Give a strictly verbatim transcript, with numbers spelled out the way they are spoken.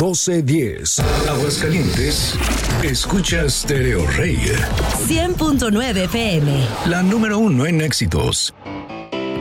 doce diez. Aguascalientes, escucha Stereo Rey. cien punto nueve F M. La número uno en éxitos.